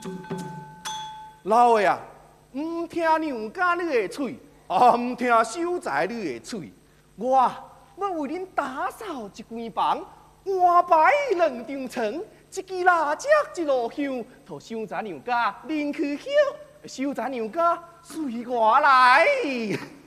老的啊，唔听娘家你的嘴，啊唔听秀才你的嘴。我要为恁打扫一间房，换摆两张床，一支蜡烛一路香，互秀才娘家恁去享，秀才娘家随我来。